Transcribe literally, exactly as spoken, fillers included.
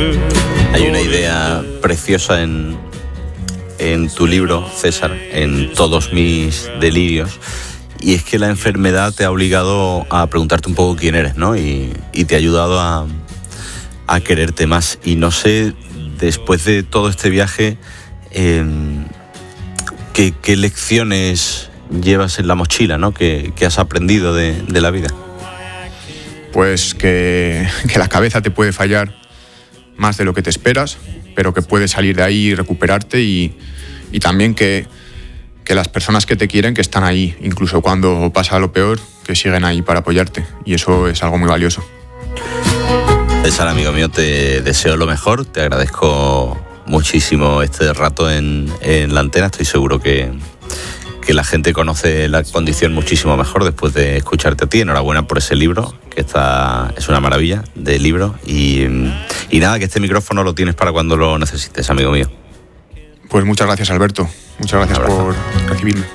Hay una idea preciosa en, en tu libro, César, en Todos mis delirios, y es que la enfermedad te ha obligado a preguntarte un poco quién eres, ¿no? Y, y te ha ayudado a, a quererte más. Y no sé, después de todo este viaje, eh, ¿qué, qué lecciones llevas en la mochila, ¿no? ¿Qué, qué has aprendido de, de la vida? Pues que, que la cabeza te puede fallar más de lo que te esperas, pero que puedes salir de ahí y recuperarte, y, y también que, que las personas que te quieren, que están ahí, incluso cuando pasa lo peor, que siguen ahí para apoyarte, y eso es algo muy valioso. César, amigo mío, te deseo lo mejor, te agradezco muchísimo este rato en, en la antena. Estoy seguro que, que la gente conoce la condición muchísimo mejor después de escucharte a ti. Enhorabuena por ese libro, que está, es una maravilla de libro, y, y nada, que este micrófono lo tienes para cuando lo necesites, amigo mío. Pues muchas gracias, Alberto, muchas gracias por recibirme.